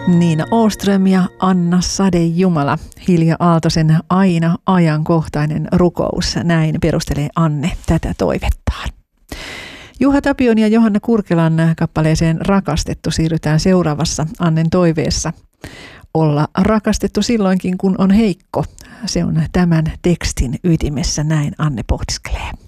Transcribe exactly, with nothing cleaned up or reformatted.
Niina Åström ja Anna Sadejumala, Hilja Aaltosen aina ajankohtainen rukous. Näin perustelee Anne tätä toivettaan. Juha Tapion ja Johanna Kurkelan kappaleeseen Rakastettu siirrytään seuraavassa Annen toiveessa. Olla rakastettu silloinkin, kun on heikko. Se on tämän tekstin ytimessä, näin Anne pohdiskelee.